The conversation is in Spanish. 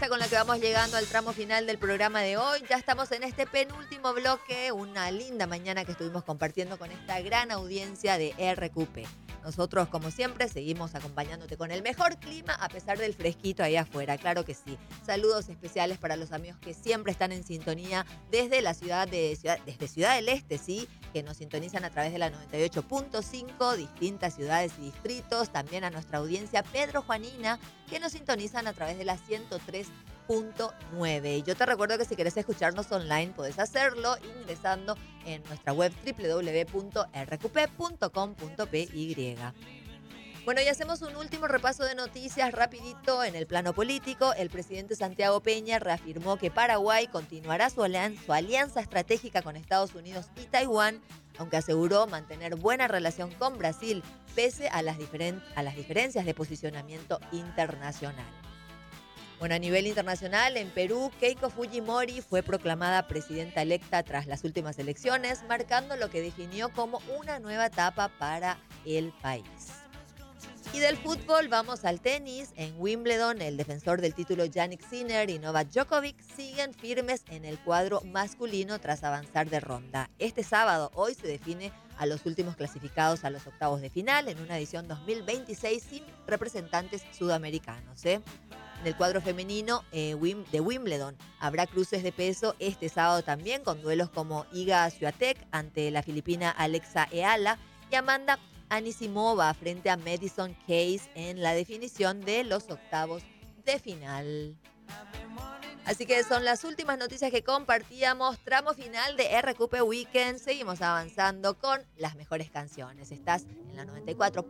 Con la que vamos llegando al tramo final del programa de hoy. Ya estamos en este penúltimo bloque, una linda mañana que estuvimos compartiendo con esta gran audiencia de RQP. Nosotros, como siempre, seguimos acompañándote con el mejor clima a pesar del fresquito ahí afuera, claro que sí. Saludos especiales para los amigos que siempre están en sintonía desde la desde Ciudad del Este, sí, que nos sintonizan a través de la 98.5, distintas ciudades y distritos, también a nuestra audiencia Pedro Juanina, que nos sintonizan a través de la 103.9. Y yo te recuerdo que si querés escucharnos online, podés hacerlo ingresando en nuestra web www.rqp.com.py. Bueno, y hacemos un último repaso de noticias rapidito en el plano político. El presidente Santiago Peña reafirmó que Paraguay continuará su alianza estratégica con Estados Unidos y Taiwán, aunque aseguró mantener buena relación con Brasil, pese a las diferencias de posicionamiento internacional. Bueno, a nivel internacional, en Perú, Keiko Fujimori fue proclamada presidenta electa tras las últimas elecciones, marcando lo que definió como una nueva etapa para el país. Y del fútbol vamos al tenis. En Wimbledon, el defensor del título Jannik Sinner y Novak Djokovic siguen firmes en el cuadro masculino tras avanzar de ronda. Este sábado, hoy, se define a los últimos clasificados a los octavos de final en una edición 2026 sin representantes sudamericanos. En el cuadro femenino de Wimbledon habrá cruces de peso este sábado también, con duelos como Iga Swiatek ante la filipina Alexa Eala y Amanda Anisimova frente a Madison Keys en la definición de los octavos de final. Así que son las últimas noticias que compartíamos. Tramo final de RQP Weekend. Seguimos avanzando con las mejores canciones. Estás en la 94.